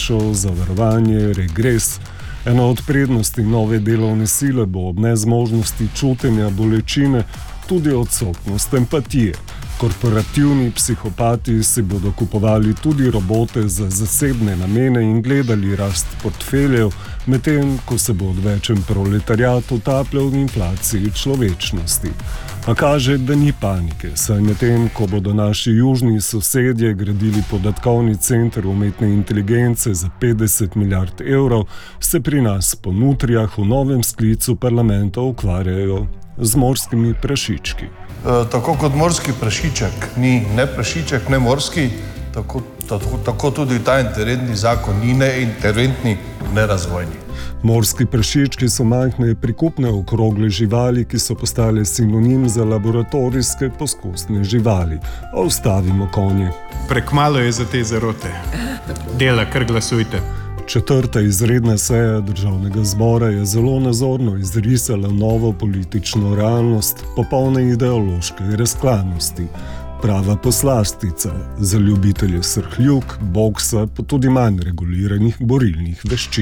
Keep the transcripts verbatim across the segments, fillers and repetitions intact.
olajšal, zavarovanje, regres. Ena od prednosti nove delovne sile bo ob nezmožnosti čutenja bolečine tudi odsotnost empatije. Korporativni psihopati si bodo kupovali tudi robote za zasebne namene in gledali rast portfeljev, medtem ko se bo odvečen proletariat utapljal v inflaciji človečnosti. A kaže, da ni panike, saj medtem, ko bodo naši južni sosedje gradili podatkovni center umetne inteligence za petdeset milijard evrov, se pri nas po nutrijah v novem sklicu parlamenta ukvarjajo z morskimi prašički. E, tako kot morski prašiček ni ne prašiček, ne morski, tako, tako, tako tudi ta interventni zakon ni ne interventni, ne razvojni. Morski prašički so majhne prikupne okrogle živali, ki so postale sinonim za laboratorijske poskusne živali. A ustavimo konje. Prekmalo je za te zarote. Dela, kar glasujte. Četrta izredna seja državnega zbora je zelo nazorno izrisala novo politično realnost popolne ideološke razklanosti. Prava poslastica za ljubitelje srhljuk, boksa, pa tudi manj reguliranih borilnih veščin.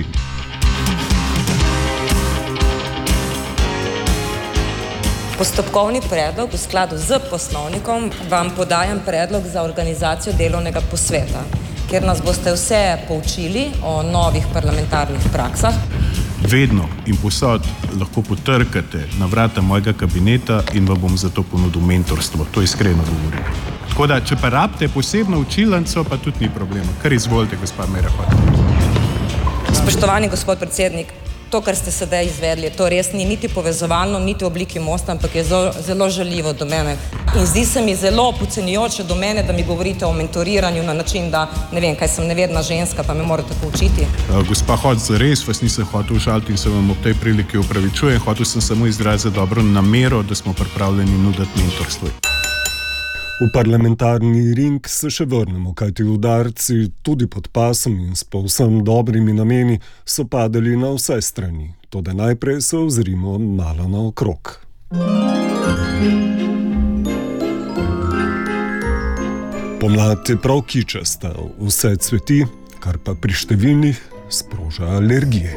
Postopkovni predlog v skladu z poslovnikom vam podajam predlog za organizacijo delovnega posveta, kjer nas boste vse poučili o novih parlamentarnih praksah. Vedno in posod lahko potrkate na vrata mojega kabineta in vam bom zato ponudil mentorstvo. To iskreno govorim. Tako da, če pa rabite posebno učilnico, pa tudi ni problema. Kar izvolite, gospa Meira Hot. Spoštovani gospod predsednik, to, kar ste sedaj izvedli, to res ni niti povezovalno, niti v obliki mosta, ampak je zelo, zelo žaljivo do mene. In zdi se mi zelo podcenjujoče do mene, da mi govorite o mentoriranju na način, da ne vem, kaj sem nevedna ženska, pa me morate poučiti. Gospa Hot, zares vas nisem hotel užaliti in se vam ob tej priliki opravičujem. Hotel sem samo izraziti dobro namero, da smo pripravljeni nuditi mentorstvo. V parlamentarni ring se še vrnemo, kajti udarci tudi pod pasom in s povsem dobrimi nameni so padali na vse strani. Toda najprej se ozrimo malo naokrog. Pomlad je prav kičasta, vse cveti, kar pa pri številnih sproža alergije.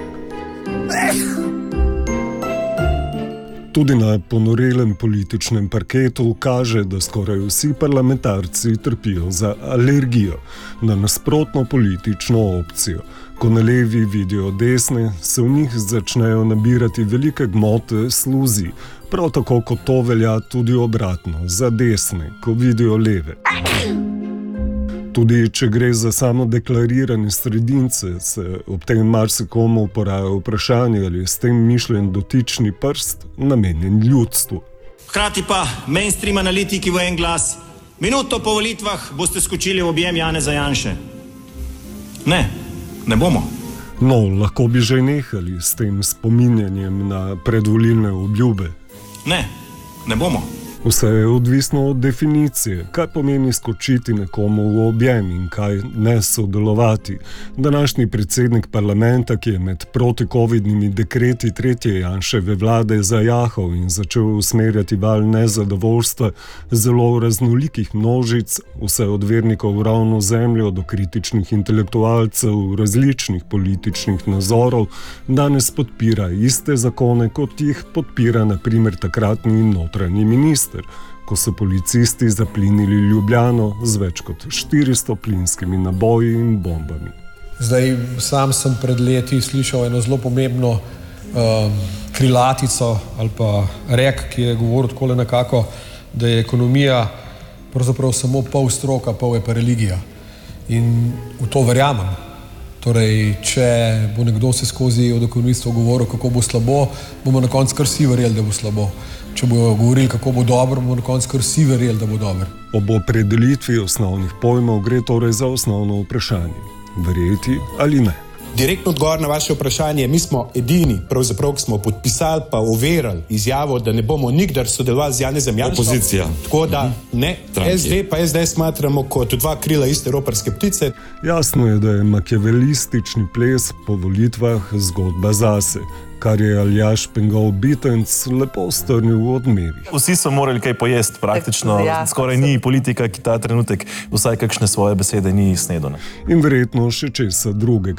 Tudi na ponorelem političnem parketu kaže, da skoraj vsi parlamentarci trpijo za alergijo na nasprotno politično opcijo. Ko na levi vidijo desne, se v njih začnejo nabirati velike gmote sluzi. Prav tako kot to velja tudi obratno, za desne, ko vidijo leve. Tudi če gre za samo deklarirane sredince, se ob tem marsikomu poraja vprašanje, ali je s tem mišljen dotični prst namenjen ljudstvu. Hkrati pa mainstream analitiki v en glas. Minuto po volitvah boste skočili v objem Janeza Janše. Ne, ne bomo. No, lahko bi že nehali s tem spominjanjem na predvolilne obljube. Ne, ne bomo. Vse je odvisno od definicije, kaj pomeni skočiti nekomu v objem in kaj ne sodelovati. Današnji predsednik parlamenta, ki je med protikovidnimi dekreti tretje Janševe vlade zajahal in začel usmerjati val nezadovoljstva zelo raznolikih množic, vse od vernikov v ravno zemljo do kritičnih intelektualcev različnih političnih nazorov, danes podpira iste zakone, kot jih podpira na primer takratni notranji minister, ko so policisti zaplinili Ljubljano z več kot štiristo plinskimi naboji in bombami. Zdaj, sam sem pred leti slišal eno zelo pomembno um, krilatico ali pa rek, ki je govoril takole nekako, da je ekonomija pravzaprav samo pol stroka, pol je pa religija. In v to verjamem. Torej, če bo nekdo se skozi od ekonomistov govoril, kako bo slabo, bomo na koncu kar vsi verjeli, da bo slabo. Če bojo govorili, kako bo dobro, bomo na koncu kar vsi verjeli, da bo dobro. Ob opredelitvi osnovnih pojmov gre torej za osnovno vprašanje. Verjeti ali ne? Direktno odgovor na vaše vprašanje, mi smo edini, pravzaprav, ki smo podpisali pa overili izjavo, da ne bomo nikdar sodelovali z Janezom Janšo. Opozicija. Tako da ne, S D pa S D smatramo kot dva krila iste roparske ptice. Jasno je, da je makiavelistični ples po volitvah zgodba zase, kar je Aljaž Pengov Bitenc lepo strnil v odmevih. Vsi so morali kaj pojesti praktično, ja, skoraj ni politika, ki ta trenutek vsaj kakšne svoje besede ni snedona. In verjetno še česa drugega.